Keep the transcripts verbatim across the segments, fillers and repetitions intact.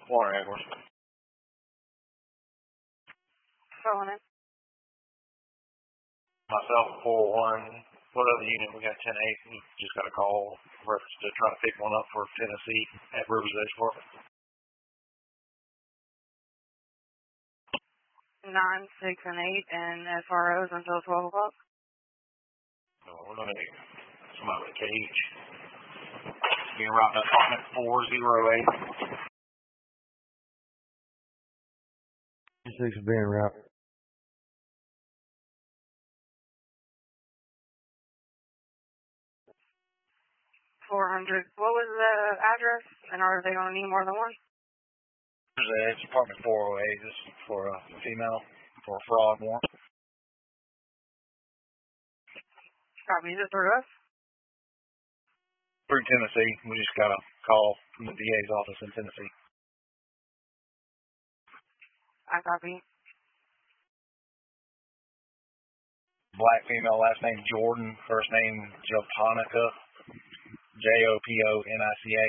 Warren Edwards. Calling in. Myself, four one. What other unit? We got ten eight. We just got a call reference to try to pick one up for Tennessee at Rivers Edge Park. Nine, six, and eight, and S R Os until twelve o'clock. No, we're gonna need somebody with a cage. Being routed up apartment four zero eight. Six being routed. Four hundred. What was the address? And are they gonna need more than one? It's apartment four oh eight. This is for a female for a fraud warrant. Copy. Is it through us? Through Tennessee. We just got a call from the D A's office in Tennessee. I copy. Black female, last name Jordan, first name Jopanica, J O P O N I C A.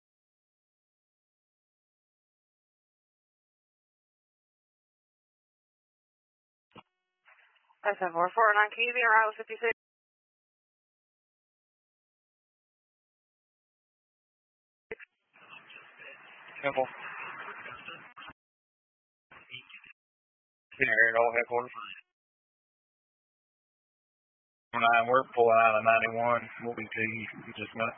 S M four four nine, can you be around fifty-six? Simple. Here at all headquarters. Nine, we're pulling out of ninety-one. We'll be to you in just a minute.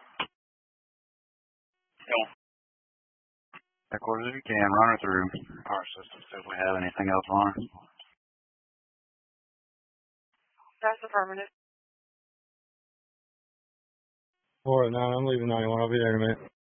Headquarters, if you can, run her through our system, see if we have anything else on her. That's affirmative. Four oh nine, I'm leaving ninety-one. I'll be there in a minute.